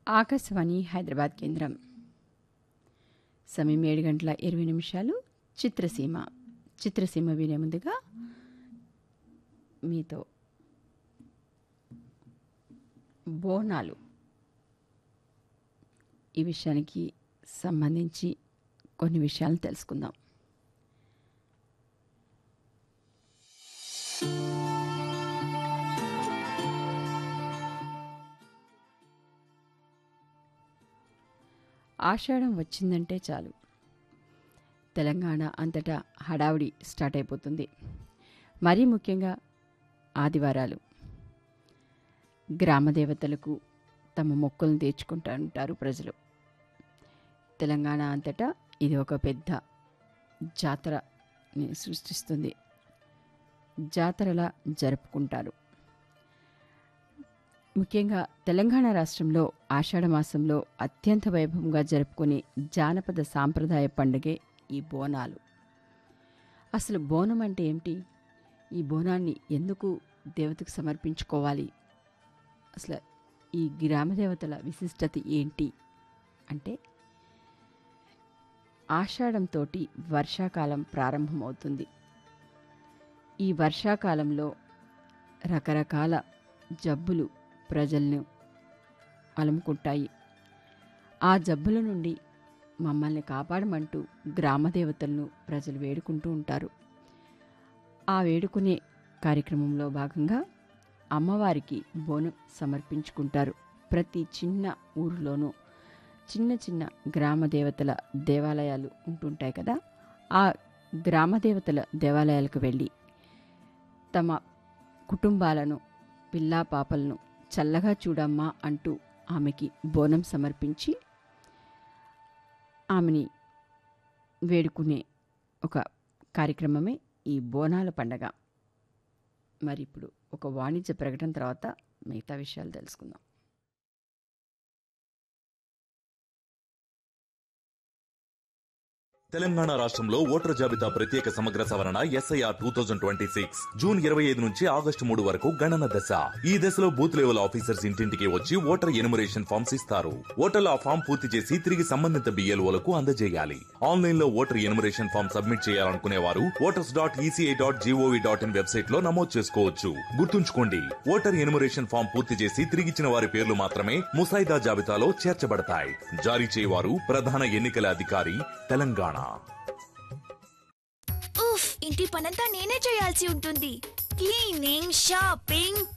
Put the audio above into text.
ఆకాశవాణి హైదరాబాద్ కేంద్రం. సమయం 7:20. చిత్రసీమ వినే ముందుగా మీతో బోనాలు ఈ విషయానికి సంబంధించి కొన్ని విషయాలు తెలుసుకుందాం. ఆషాఢం వచ్చిందంటే చాలు తెలంగాణ అంతటా హడావుడి స్టార్ట్ అయిపోతుంది. మరీ ముఖ్యంగా ఆదివారాలు గ్రామదేవతలకు తమ మొక్కులను తీర్చుకుంటూ ఉంటారు ప్రజలు. తెలంగాణ అంతటా ఇది ఒక పెద్ద జాతరని సృష్టిస్తుంది. జాతరలా జరుపుకుంటారు. ముఖ్యంగా తెలంగాణ రాష్ట్రంలో ఆషాఢ మాసంలో అత్యంత వైభవంగా జరుపుకునే జానపద సాంప్రదాయ పండుగే ఈ బోనాలు. అసలు బోనం అంటే ఏమిటి? ఈ బోనాన్ని ఎందుకు దేవతకు సమర్పించుకోవాలి? అసలు ఈ గ్రామదేవతల విశిష్టత ఏంటి అంటే, ఆషాఢంతో వర్షాకాలం ప్రారంభమవుతుంది. ఈ వర్షాకాలంలో రకరకాల జబ్బులు ప్రజలను అలుముకుంటాయి. ఆ జబ్బుల నుండి మమ్మల్ని కాపాడమంటూ గ్రామదేవతలను ప్రజలు వేడుకుంటూ ఉంటారు. ఆ వేడుకునే కార్యక్రమంలో భాగంగా అమ్మవారికి బోనం సమర్పించుకుంటారు. ప్రతి చిన్న ఊరిలోనూ చిన్న చిన్న గ్రామదేవతల దేవాలయాలు ఉంటుంటాయి కదా. ఆ గ్రామదేవతల దేవాలయాలకు వెళ్ళి తమ కుటుంబాలను, పిల్లా పాపలను చల్లగా చూడమ్మా అంటూ ఆమెకి బోనం సమర్పించి ఆమెని వేడుకునే ఒక కార్యక్రమమే ఈ బోనాల పండగ. మరి ఇప్పుడు ఒక వాణిజ్య ప్రకటన తర్వాత మిగతా విషయాలు తెలుసుకుందాం. తెలంగాణ రాష్ట్రంలో ఓటర్ జాబితా ప్రత్యేక సమగ్ర సవరణ ఎస్ఐఆర్ 2026 జూన్ 25 నుంచి ఆగస్టు 3 వరకు గణన దశ. ఈ దశలో బూత్ లెవెల్ ఆఫీసర్స్ ఇంటింటికి వచ్చి ఓటర్ ఎనుమరేషన్ ఫామ్స్ ఇస్తారు. ఓటర్లు ఆ ఫామ్ పూర్తి చేసి తిరిగి సంబంధిత బిఎల్ఓలకు అందజేయాలి. ఆన్లైన్ లో ఓటర్ ఎనుమరేషన్ ఫామ్ సబ్మిట్ చేయాలనుకునే వారు voters.eci.gov.in వెబ్సైట్ లో నమోదు చేసుకోవచ్చు. గుర్తుంచుకోండి, ఓటర్ ఎనుమరేషన్ ఫామ్ పూర్తి చేసి తిరిగిచ్చిన వారి పేర్లు మాత్రమే ముసాయిదా జాబితాలో చేర్చబడతాయి. జారీ చేయవారు ప్రధాన ఎన్నికల అధికారి తెలంగాణ. ఇంటి పనంతా నేనే చేయాల్సి ఉంటుంది. Cleaning, shopping,